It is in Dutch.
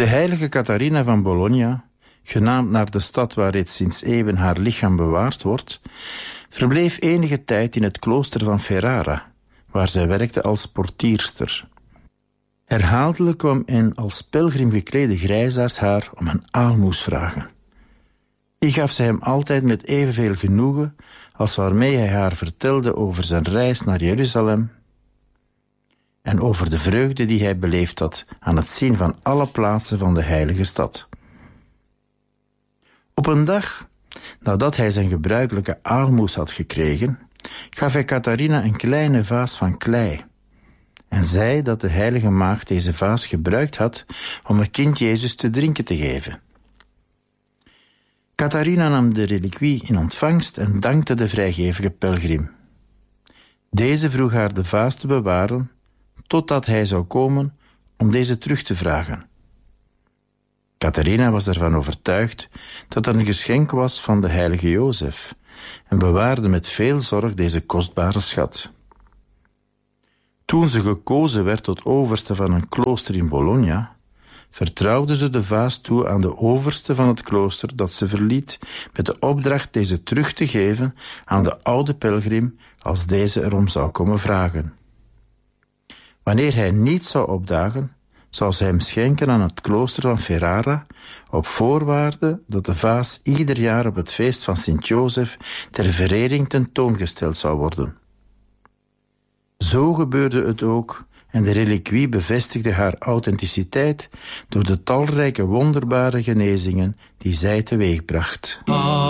De heilige Catharina van Bologna, genaamd naar de stad waar reeds sinds eeuwen haar lichaam bewaard wordt, verbleef enige tijd in het klooster van Ferrara, waar zij werkte als portierster. Herhaaldelijk kwam een als pelgrim geklede grijsaard haar om een aalmoes vragen. Die gaf zij hem altijd met evenveel genoegen als waarmee hij haar vertelde over zijn reis naar Jeruzalem en over de vreugde die hij beleefd had aan het zien van alle plaatsen van de heilige stad. Op een dag, nadat hij zijn gebruikelijke aalmoes had gekregen, gaf hij Catharina een kleine vaas van klei en zei dat de heilige maagd deze vaas gebruikt had om het kind Jezus te drinken te geven. Catharina nam de reliquie in ontvangst en dankte de vrijgevige pelgrim. Deze vroeg haar de vaas te bewaren totdat hij zou komen om deze terug te vragen. Catharina was ervan overtuigd dat het een geschenk was van de heilige Jozef en bewaarde met veel zorg deze kostbare schat. Toen ze gekozen werd tot overste van een klooster in Bologna, vertrouwde ze de vaas toe aan de overste van het klooster dat ze verliet met de opdracht deze terug te geven aan de oude pelgrim als deze erom zou komen vragen. Wanneer hij niet zou opdagen, zou ze hem schenken aan het klooster van Ferrara op voorwaarde dat de vaas ieder jaar op het feest van Sint-Jozef ter verering tentoongesteld zou worden. Zo gebeurde het ook en de reliquie bevestigde haar authenticiteit door de talrijke wonderbare genezingen die zij teweegbracht.